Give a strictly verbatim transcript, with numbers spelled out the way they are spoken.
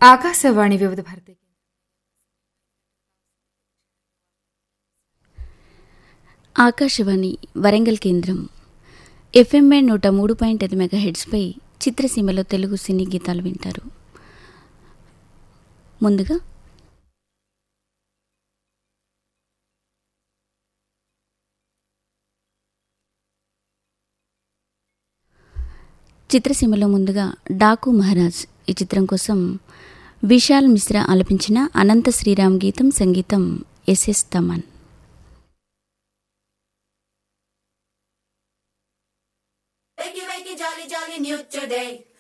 ఆకాశవాణి వివిధ భారతి ఆకాశవాణి వరంగల్ కేంద్రం ఎఫ్ఎంఏ నూట మూడు పాయింట్ ఐదు మెగా హెడ్స్పై చిత్రసీమలో తెలుగు సినీ గీతాలు వింటారు. ముందుగా చిత్రసీమలో ముందుగా డాకు మహారాజ్ ఈ చిత్రం కోసం విశాల్ మిశ్రా ఆలపించిన అనంత శ్రీరామ్ గీతం, సంగీతం SS Thaman. Wakey, wakey, jolly, jolly, new today.